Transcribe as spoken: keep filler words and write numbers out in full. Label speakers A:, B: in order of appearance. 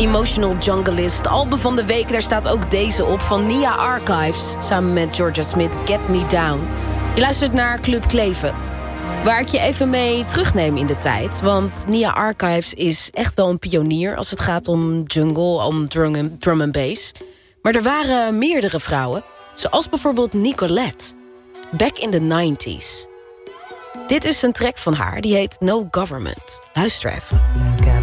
A: Emotional Junglist, album van de week. Daar staat ook deze op van Nia Archives. Samen met Georgia Smith, Get Me Down. Je luistert naar Club Kleven. Waar ik je even mee terugneem in de tijd. Want Nia Archives is echt wel een pionier als het gaat om jungle, om drum and, drum and bass. Maar er waren meerdere vrouwen. Zoals bijvoorbeeld Nicolette. Back in the nineties. Dit is een track van haar, die heet No Government. Luister even.